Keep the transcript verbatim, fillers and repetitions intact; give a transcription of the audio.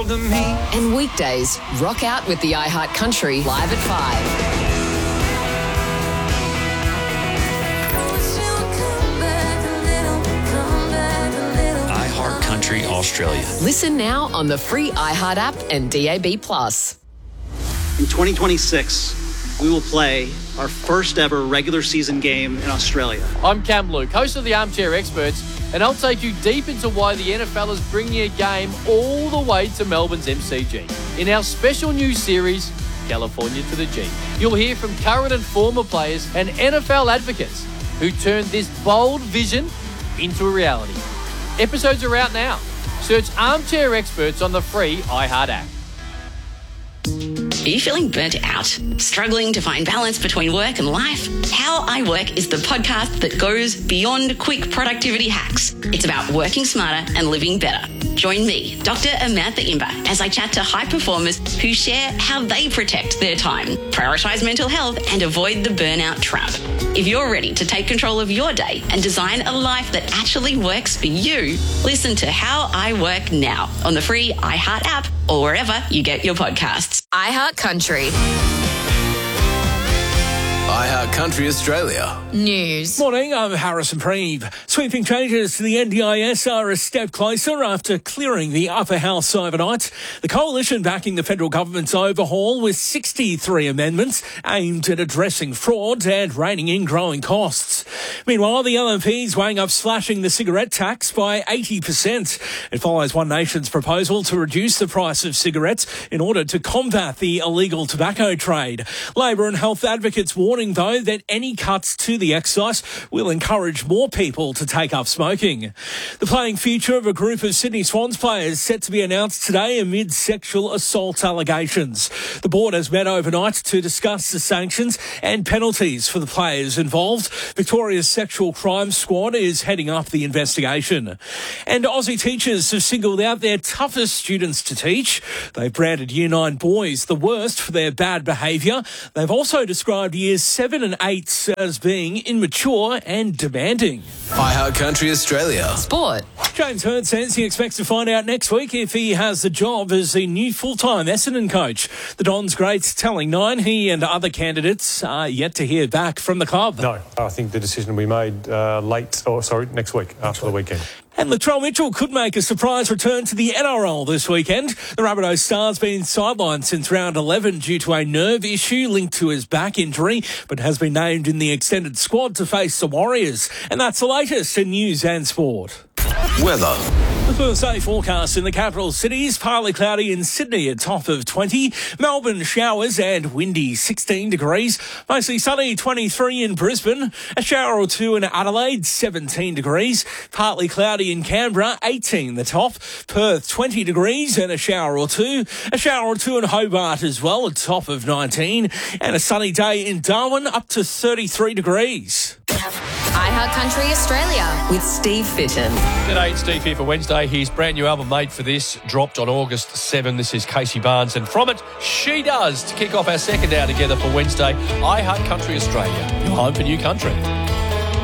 world to me. And weekdays, rock out with the iHeart Country live at five. iHeart Country Australia. Listen now on the free iHeart app and D A B plus. In twenty twenty-six, we will play our first ever regular season game in Australia. I'm Cam Luke, host of the Armchair Experts, and I'll take you deep into why the N F L is bringing a game all the way to Melbourne's M C G. In our special new series, California to the G, you'll hear from current and former players and N F L advocates who turned this bold vision into a reality. Episodes are out now. Search Armchair Experts on the free iHeart app. Are you feeling burnt out? Struggling to find balance between work and life? How I Work is the podcast that goes beyond quick productivity hacks. It's about working smarter and living better. Join me, Doctor Amantha Imber, as I chat to high performers who share how they protect their time, prioritise mental health and avoid the burnout trap. If you're ready to take control of your day and design a life that actually works for you, listen to How I Work now on the free iHeart app or wherever you get your podcasts. iHeart Country. iHeart Country Australia. News. Morning, I'm Harrison Preeve. Sweeping changes to the N D I S are a step closer after clearing the upper house overnight. The coalition backing the federal government's overhaul with sixty-three amendments aimed at addressing fraud and reining in growing costs. Meanwhile, the L N P's weighing up slashing the cigarette tax by eighty percent. It follows One Nation's proposal to reduce the price of cigarettes in order to combat the illegal tobacco trade. Labor and health advocates warning, though, that any cuts to the excise will encourage more people to take up smoking. The playing future of a group of Sydney Swans players set to be announced today amid sexual assault allegations. The board has met overnight to discuss the sanctions and penalties for the players involved. Victoria's Sexual Crime Squad is heading up the investigation. And Aussie teachers have singled out their toughest students to teach. They've branded Year nine boys the worst for their bad behaviour. They've also described Years seven and eight as being immature and demanding. iHeart Country Australia. Sport. James Hird says he expects to find out next week if he has the job as the new full-time Essendon coach. The Dons greats telling Nine he and other candidates are yet to hear back from the club. No, I think the decision will be made uh, late, or sorry, next week, after the weekend. And Latrell Mitchell could make a surprise return to the N R L this weekend. The Rabbitohs star's been sidelined since round eleven due to a nerve issue linked to his back injury, but has been named in the extended squad to face the Warriors. And that's the latest in news and sport. Weather. The Thursday forecast in the capital cities: partly cloudy in Sydney at top of twenty, Melbourne showers and windy sixteen degrees, mostly sunny twenty-three in Brisbane, a shower or two in Adelaide seventeen degrees, partly cloudy in Canberra eighteen the top, Perth twenty degrees and a shower or two, a shower or two in Hobart as well at top of nineteen, and a sunny day in Darwin up to thirty-three degrees. iHeart Country Australia with Steve Fitton. G'day, it's Steve here for Wednesday. His brand new album, Made for This, dropped on August seventh. This is Casey Barnes, and from it, She Does, to kick off our second hour together for Wednesday. iHeart Country Australia, your home for new country.